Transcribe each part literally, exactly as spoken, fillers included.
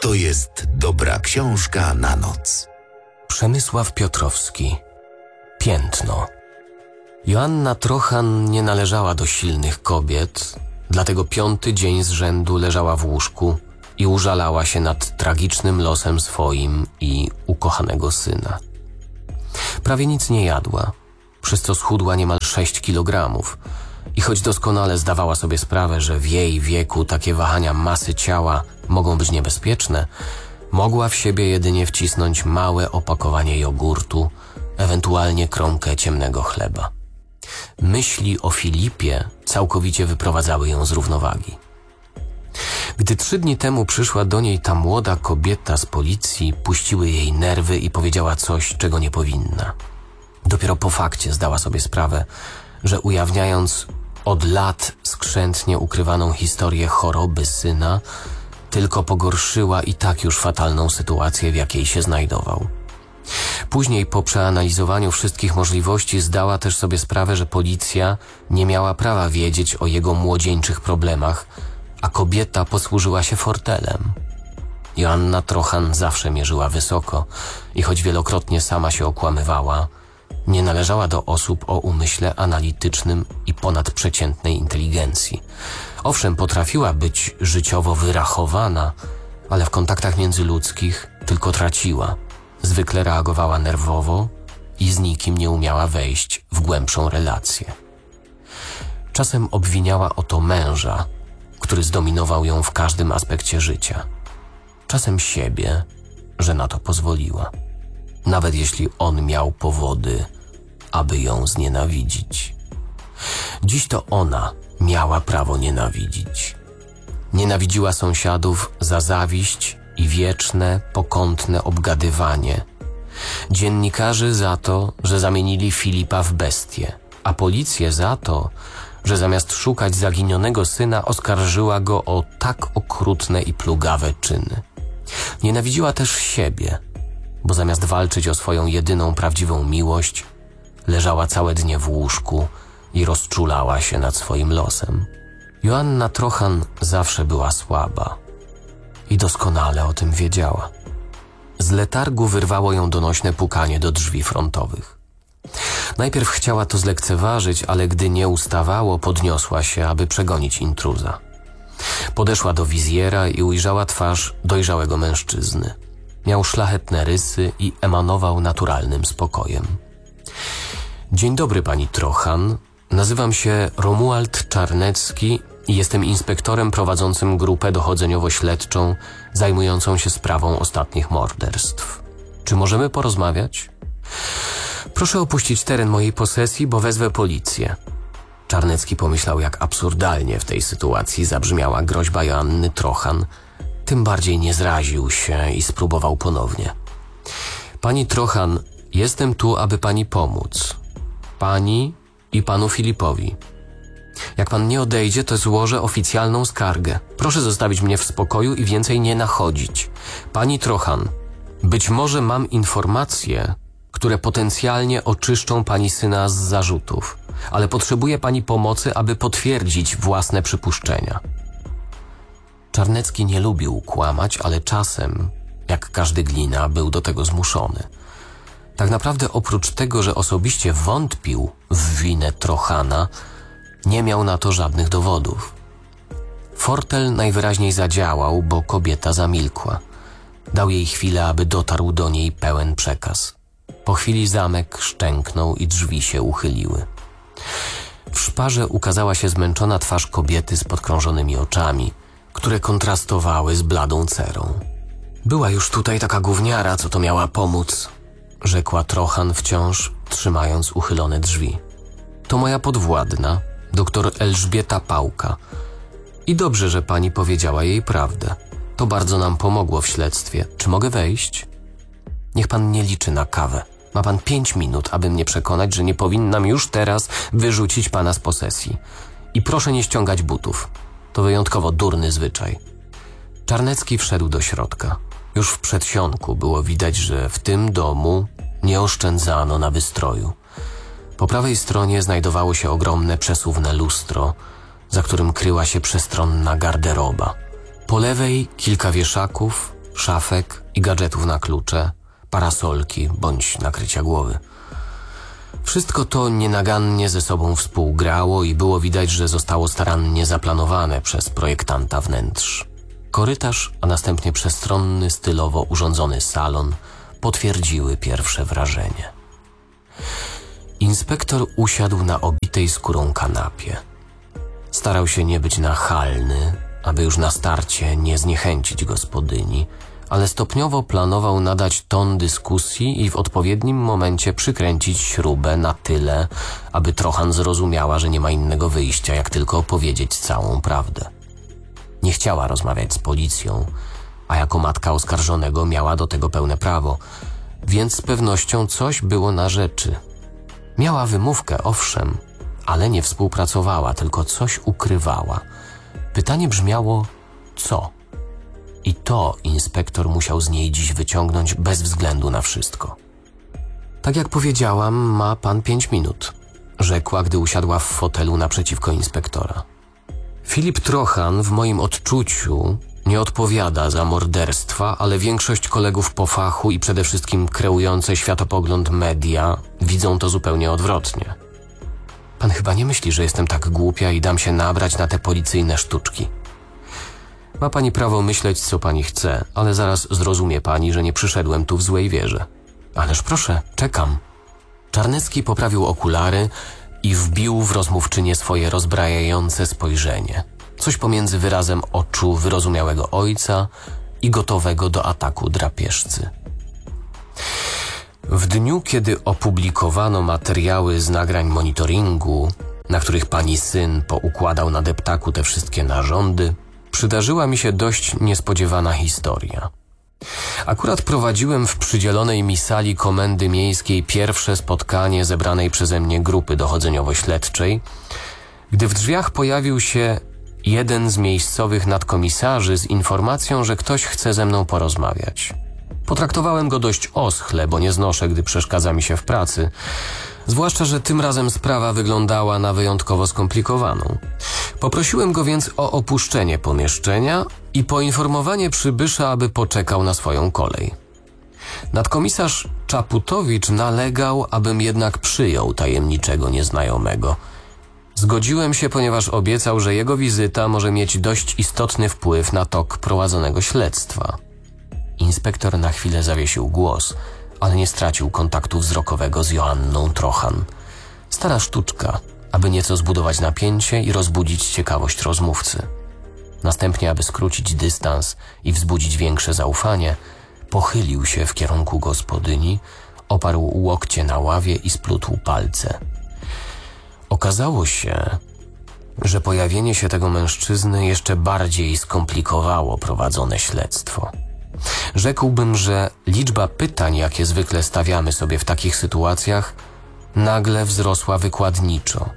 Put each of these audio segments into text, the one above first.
to jest dobra książka na noc. Przemysław Piotrowski. Piętno. Joanna Trochan nie należała do silnych kobiet, dlatego piąty dzień z rzędu leżała w łóżku i użalała się nad tragicznym losem swoim i ukochanego syna. Prawie nic nie jadła, przez co schudła niemal sześć kilogramów i choć doskonale zdawała sobie sprawę, że w jej wieku takie wahania masy ciała mogą być niebezpieczne, mogła w siebie jedynie wcisnąć małe opakowanie jogurtu, ewentualnie kromkę ciemnego chleba. Myśli o Filipie całkowicie wyprowadzały ją z równowagi. Gdy trzy dni temu przyszła do niej ta młoda kobieta z policji, puściły jej nerwy i powiedziała coś, czego nie powinna. Dopiero po fakcie zdała sobie sprawę, że ujawniając od lat skrzętnie ukrywaną historię choroby syna, tylko pogorszyła i tak już fatalną sytuację, w jakiej się znajdował. Później, po przeanalizowaniu wszystkich możliwości, zdała też sobie sprawę, że policja nie miała prawa wiedzieć o jego młodzieńczych problemach, a kobieta posłużyła się fortelem. Joanna Trochan zawsze mierzyła wysoko i choć wielokrotnie sama się okłamywała, nie należała do osób o umyśle analitycznym i ponadprzeciętnej inteligencji. Owszem, potrafiła być życiowo wyrachowana, ale w kontaktach międzyludzkich tylko traciła. Zwykle reagowała nerwowo i z nikim nie umiała wejść w głębszą relację. Czasem obwiniała o to męża, który zdominował ją w każdym aspekcie życia. Czasem siebie, że na to pozwoliła. Nawet jeśli on miał powody, aby ją znienawidzić. Dziś to ona miała prawo nienawidzić. Nienawidziła sąsiadów za zawiść i wieczne, pokątne obgadywanie. Dziennikarzy za to, że zamienili Filipa w bestię, a policję za to, że zamiast szukać zaginionego syna, oskarżyła go o tak okrutne i plugawe czyny. Nienawidziła też siebie, bo zamiast walczyć o swoją jedyną prawdziwą miłość, leżała całe dnie w łóżku i rozczulała się nad swoim losem. Joanna Trochan zawsze była słaba i doskonale o tym wiedziała. Z letargu wyrwało ją donośne pukanie do drzwi frontowych. Najpierw chciała to zlekceważyć, ale gdy nie ustawało, podniosła się, aby przegonić intruza. Podeszła do wizjera i ujrzała twarz dojrzałego mężczyzny. Miał szlachetne rysy i emanował naturalnym spokojem. Dzień dobry, pani Trochan. Nazywam się Romuald Czarnecki i jestem inspektorem prowadzącym grupę dochodzeniowo-śledczą zajmującą się sprawą ostatnich morderstw. Czy możemy porozmawiać? Proszę opuścić teren mojej posesji, bo wezwę policję. Czarnecki pomyślał, jak absurdalnie w tej sytuacji zabrzmiała groźba Joanny Trochan. Tym bardziej nie zraził się i spróbował ponownie. Pani Trochan, jestem tu, aby pani pomóc. Pani i panu Filipowi. Jak pan nie odejdzie, to złożę oficjalną skargę. Proszę zostawić mnie w spokoju i więcej nie nachodzić. Pani Trochan, być może mam informacje, które potencjalnie oczyszczą pani syna z zarzutów, ale potrzebuje pani pomocy, aby potwierdzić własne przypuszczenia. Czarnecki nie lubił kłamać, ale czasem, jak każdy glina, był do tego zmuszony. Tak naprawdę oprócz tego, że osobiście wątpił w winę Trochana, nie miał na to żadnych dowodów. Fortel najwyraźniej zadziałał, bo kobieta zamilkła. Dał jej chwilę, aby dotarł do niej pełen przekaz. Po chwili zamek szczęknął i drzwi się uchyliły. W szparze ukazała się zmęczona twarz kobiety z podkrążonymi oczami, które kontrastowały z bladą cerą. Była już tutaj taka gówniara, co to miała pomóc, rzekła Trochan wciąż, trzymając uchylone drzwi. To moja podwładna, doktor Elżbieta Pałka. I dobrze, że pani powiedziała jej prawdę. To bardzo nam pomogło w śledztwie. Czy mogę wejść? Niech pan nie liczy na kawę. Ma pan pięć minut, aby mnie przekonać, że nie powinnam już teraz wyrzucić pana z posesji. I proszę nie ściągać butów. To wyjątkowo durny zwyczaj. Czarnecki wszedł do środka. Już w przedsionku było widać, że w tym domu nie oszczędzano na wystroju. Po prawej stronie znajdowało się ogromne przesuwne lustro, za którym kryła się przestronna garderoba. Po lewej kilka wieszaków, szafek i gadżetów na klucze, parasolki bądź nakrycia głowy. Wszystko to nienagannie ze sobą współgrało i było widać, że zostało starannie zaplanowane przez projektanta wnętrz. Korytarz, a następnie przestronny, stylowo urządzony salon potwierdziły pierwsze wrażenie. Inspektor usiadł na obitej skórą kanapie. Starał się nie być nachalny, aby już na starcie nie zniechęcić gospodyni, ale stopniowo planował nadać ton dyskusji i w odpowiednim momencie przykręcić śrubę na tyle, aby Trochan zrozumiała, że nie ma innego wyjścia, jak tylko opowiedzieć całą prawdę. Nie chciała rozmawiać z policją, a jako matka oskarżonego miała do tego pełne prawo, więc z pewnością coś było na rzeczy. Miała wymówkę, owszem, ale nie współpracowała, tylko coś ukrywała. Pytanie brzmiało, co? I to inspektor musiał z niej dziś wyciągnąć bez względu na wszystko. Tak jak powiedziałam, ma pan pięć minut, rzekła, gdy usiadła w fotelu naprzeciwko inspektora. Filip Trochan w moim odczuciu nie odpowiada za morderstwa, ale większość kolegów po fachu i przede wszystkim kreujące światopogląd media widzą to zupełnie odwrotnie. Pan chyba nie myśli, że jestem tak głupia i dam się nabrać na te policyjne sztuczki. Ma pani prawo myśleć, co pani chce, ale zaraz zrozumie pani, że nie przyszedłem tu w złej wierze. Ależ proszę, czekam. Czarnecki poprawił okulary i wbił w rozmówczynię swoje rozbrajające spojrzenie. Coś pomiędzy wyrazem oczu wyrozumiałego ojca i gotowego do ataku drapieżcy. W dniu, kiedy opublikowano materiały z nagrań monitoringu, na których pani syn poukładał na deptaku te wszystkie narządy, przydarzyła mi się dość niespodziewana historia. Akurat prowadziłem w przydzielonej mi sali Komendy Miejskiej pierwsze spotkanie zebranej przeze mnie grupy dochodzeniowo-śledczej, gdy w drzwiach pojawił się jeden z miejscowych nadkomisarzy z informacją, że ktoś chce ze mną porozmawiać. Potraktowałem go dość oschle, bo nie znoszę, gdy przeszkadza mi się w pracy, zwłaszcza, że tym razem sprawa wyglądała na wyjątkowo skomplikowaną. Poprosiłem go więc o opuszczenie pomieszczenia i poinformowanie przybysza, aby poczekał na swoją kolej. Nadkomisarz Czaputowicz nalegał, abym jednak przyjął tajemniczego nieznajomego. Zgodziłem się, ponieważ obiecał, że jego wizyta może mieć dość istotny wpływ na tok prowadzonego śledztwa. Inspektor na chwilę zawiesił głos, ale nie stracił kontaktu wzrokowego z Joanną Trochan. Stara sztuczka, aby nieco zbudować napięcie i rozbudzić ciekawość rozmówcy. Następnie, aby skrócić dystans i wzbudzić większe zaufanie, pochylił się w kierunku gospodyni, oparł łokcie na ławie i splótł palce. Okazało się, że pojawienie się tego mężczyzny jeszcze bardziej skomplikowało prowadzone śledztwo. Rzekłbym, że liczba pytań, jakie zwykle stawiamy sobie w takich sytuacjach, nagle wzrosła wykładniczo.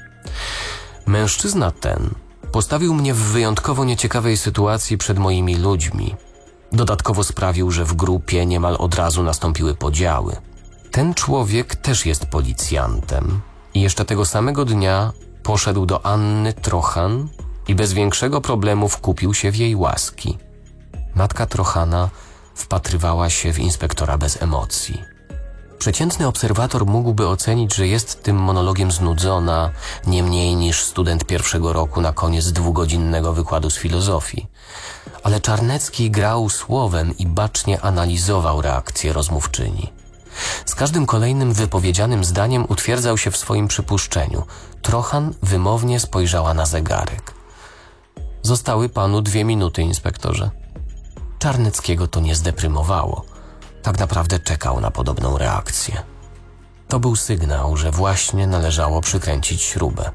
Mężczyzna ten postawił mnie w wyjątkowo nieciekawej sytuacji przed moimi ludźmi. Dodatkowo sprawił, że w grupie niemal od razu nastąpiły podziały. Ten człowiek też jest policjantem i jeszcze tego samego dnia poszedł do Anny Trochan i bez większego problemu wkupił się w jej łaski. Matka Trochana wpatrywała się w inspektora bez emocji. Przeciętny obserwator mógłby ocenić, że jest tym monologiem znudzona nie mniej niż student pierwszego roku na koniec dwugodzinnego wykładu z filozofii. Ale Czarnecki grał słowem i bacznie analizował reakcję rozmówczyni. Z każdym kolejnym wypowiedzianym zdaniem utwierdzał się w swoim przypuszczeniu. Trochan wymownie spojrzała na zegarek. Zostały panu dwie minuty, inspektorze. Czarneckiego to nie zdeprymowało. Tak naprawdę czekał na podobną reakcję. To był sygnał, że właśnie należało przykręcić śrubę.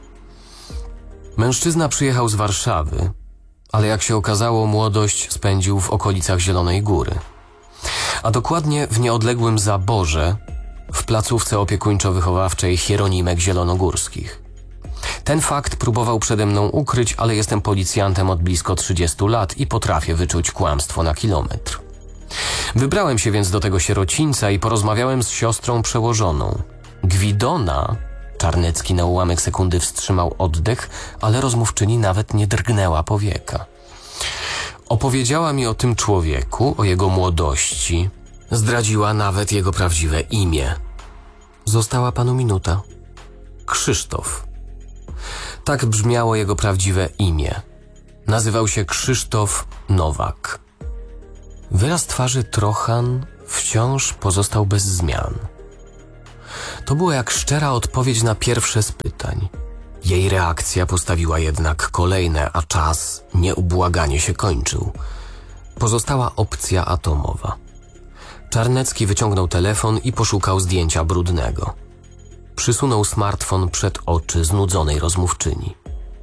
Mężczyzna przyjechał z Warszawy, ale jak się okazało, młodość spędził w okolicach Zielonej Góry. A dokładnie w nieodległym Zaborze, w placówce opiekuńczo-wychowawczej Hieronimek Zielonogórskich. Ten fakt próbował przede mną ukryć, ale jestem policjantem od blisko trzydziestu lat i potrafię wyczuć kłamstwo na kilometr. Wybrałem się więc do tego sierocińca i porozmawiałem z siostrą przełożoną. Gwidona, Czarnecki na ułamek sekundy wstrzymał oddech, ale rozmówczyni nawet nie drgnęła powieka. Opowiedziała mi o tym człowieku, o jego młodości. Zdradziła nawet jego prawdziwe imię. Została panu minuta. Krzysztof. Tak brzmiało jego prawdziwe imię. Nazywał się Krzysztof Nowak. Wyraz twarzy Trochan wciąż pozostał bez zmian. To było jak szczera odpowiedź na pierwsze z pytań. Jej reakcja postawiła jednak kolejne, a czas nieubłaganie się kończył. Pozostała opcja atomowa. Czarnecki wyciągnął telefon i poszukał zdjęcia Brudnego. Przysunął smartfon przed oczy znudzonej rozmówczyni.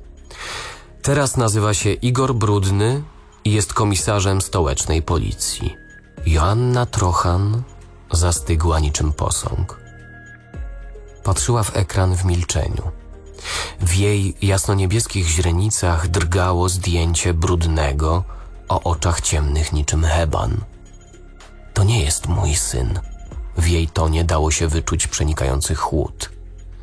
Teraz nazywa się Igor Brudny i jest komisarzem stołecznej policji. Joanna Trochan zastygła niczym posąg. Patrzyła w ekran w milczeniu. W jej jasnoniebieskich źrenicach drgało zdjęcie Brudnego o oczach ciemnych niczym heban. To nie jest mój syn. W jej tonie dało się wyczuć przenikający chłód.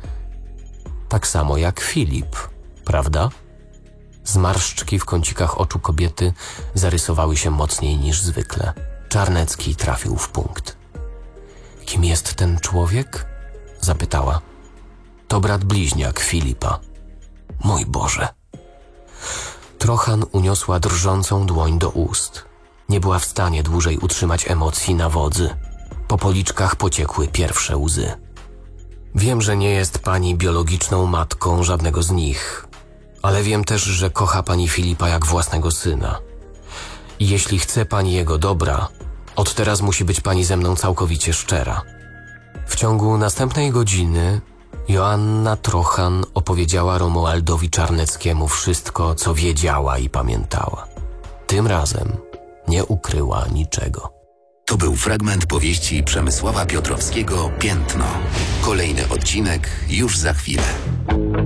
Tak samo jak Filip, prawda? Zmarszczki w kącikach oczu kobiety zarysowały się mocniej niż zwykle. Czarnecki trafił w punkt. Kim jest ten człowiek? Zapytała. To brat bliźniak Filipa. Mój Boże. Trochan uniosła drżącą dłoń do ust. Nie była w stanie dłużej utrzymać emocji na wodzy. Po policzkach pociekły pierwsze łzy. Wiem, że nie jest pani biologiczną matką żadnego z nich, ale wiem też, że kocha pani Filipa jak własnego syna. I jeśli chce pani jego dobra, od teraz musi być pani ze mną całkowicie szczera. W ciągu następnej godziny Joanna Trochan opowiedziała Romualdowi Czarneckiemu wszystko, co wiedziała i pamiętała. Tym razem nie ukryła niczego. To był fragment powieści Przemysława Piotrowskiego Piętno. Kolejny odcinek już za chwilę.